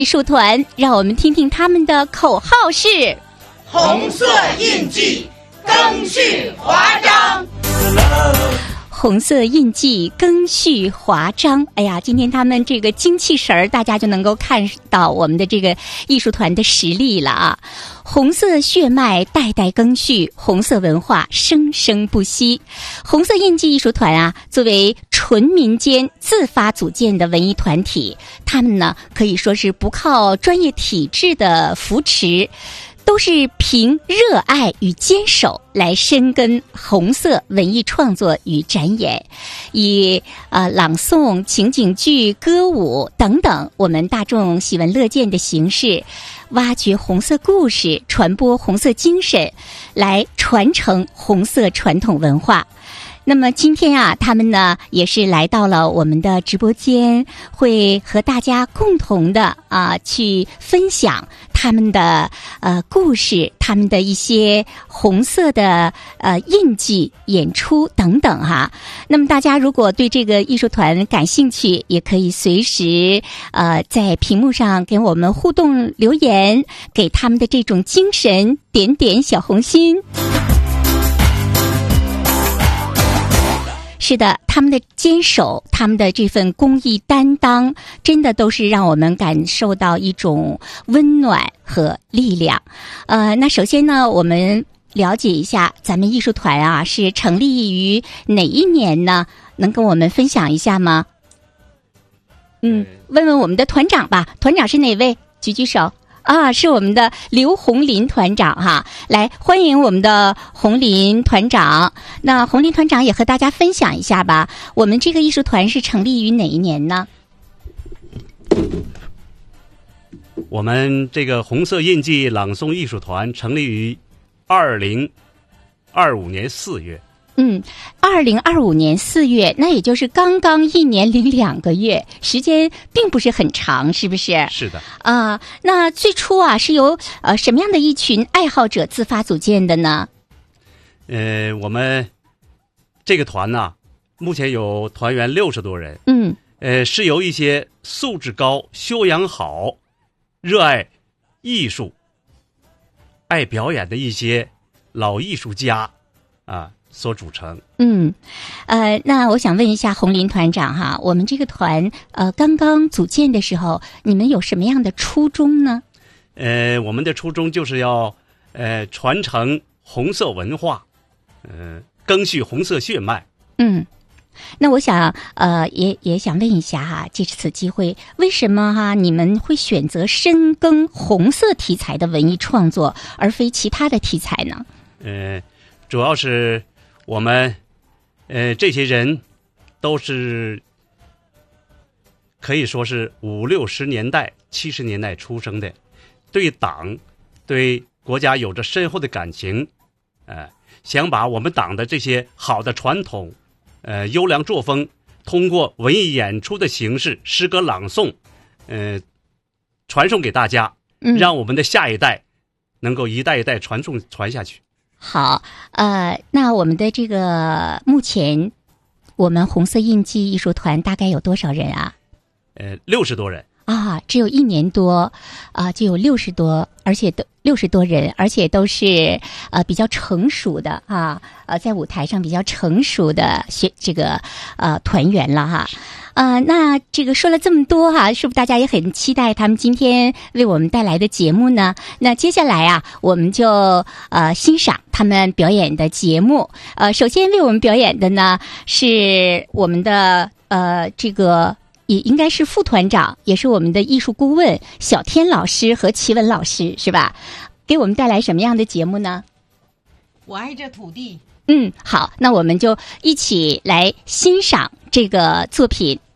艺术团，让我们听听他们的口号是： 红色印记，更续华章。 红色印记更续华章。哎呀，今天他们这个精气神儿，大家就能够看到我们的这个艺术团的实力了啊！红色血脉代代更续，红色文化生生不息。红色印记艺术团啊，作为纯民间自发组建的文艺团体，他们呢可以说是不靠专业体制的扶持，都是凭热爱与坚守来深耕红色文艺创作与展演，以朗诵、情景剧、歌舞等等我们大众喜闻乐见的形式，挖掘红色故事，传播红色精神，来传承红色传统文化。那么今天啊，他们呢也是来到了我们的直播间，会和大家共同的去分享他们的故事，他们的一些红色的印记演出等等哈。那么大家如果对这个艺术团感兴趣，也可以随时在屏幕上给我们互动留言，给他们的这种精神点点小红心。是的，他们的坚守，他们的这份公益担当，真的都是让我们感受到一种温暖和力量。那首先呢，我们了解一下咱们艺术团啊是成立于哪一年呢？能跟我们分享一下吗？问问我们的团长吧，团长是哪位？举举手。是我们的刘红林团长哈，来欢迎我们的红林团长。那红林团长也和大家分享一下吧，我们这个艺术团是成立于哪一年呢？ 我们这个红色印记朗诵艺术团成立于2025年4月。 2025年4月，那也就是刚刚1年零2个月，时间并不是很长，是不是？ 是的。 那最初啊是由什么样的一群爱好者自发组建的呢？ 我们这个团呢，目前有团员60多人。是由一些素质高、修养好、热爱艺术、爱表演的一些老艺术家所组成。 那我想问一下红林团长哈，我们这个团刚刚组建的时候，你们有什么样的初衷呢？ 我们的初衷就是要传承红色文化，更续红色血脉。 那我想也想问一下哈，借此机会，为什么你们会选择深耕红色题材的文艺创作，而非其他的题材呢？ 主要是我们这些人都是可以说是50、60年代、70年代出生的，对党、对国家有着深厚的感情，想把我们党的这些好的传统、优良作风，通过文艺演出的形式、诗歌朗诵，传送给大家，让我们的下一代能够一代一代传下去。 好，那我们的这个目前我们红色印记艺术团大概有多少人啊 ？60多人只有1年多就有60多，而且都60多人，而且都是比较成熟的在舞台上比较成熟的这个团员了哈。那这个说了这么多是不是大家也很期待他们今天为我们带来的节目呢？那接下来我们就欣赏他们表演的节目。首先为我们表演的呢是我们的这个也应该是副团长，也是我们的艺术顾问小天老师和齐文老师，是吧？给我们带来什么样的节目呢？ 我爱这土地。 好，那我们就一起来欣赏这个作品。